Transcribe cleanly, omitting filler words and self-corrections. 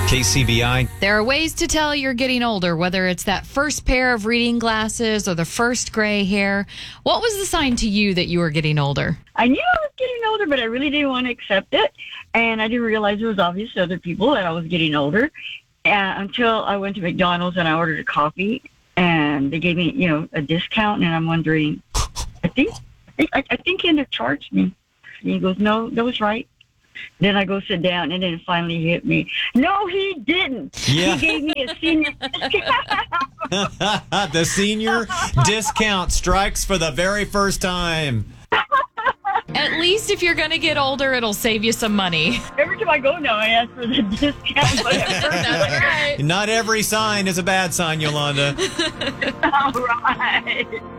KCBI. There are ways to tell you're getting older, whether it's that first pair of reading glasses or the first gray hair. What was the sign to you that you were getting older? I knew I was getting older, but I really didn't want to accept it. And I didn't realize it was obvious to other people that I was getting older until I went to McDonald's and I ordered a coffee. And they gave me, a discount. And I'm wondering, I think he ended up charged me. And he goes, no, that was right. Then I go sit down, and then it finally hit me. No, he didn't. Yeah. He gave me a senior discount. The senior discount strikes for the very first time. At least if you're going to get older, it'll save you some money. Every time I go now, I ask for the discount. That's right. Not every sign is a bad sign, Yolanda. All right.